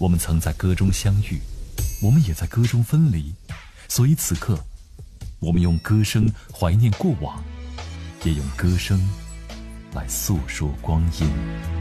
我们曾在歌中相遇，我们也在歌中分离，所以此刻，我们用歌声怀念过往，也用歌声来诉说光阴。